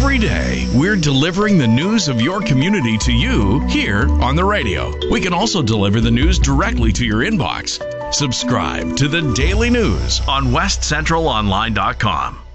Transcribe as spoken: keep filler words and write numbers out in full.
Every day, we're delivering the news of your community to you here on the radio. We can also deliver the news directly to your inbox. Subscribe to the Daily News on west central online dot com.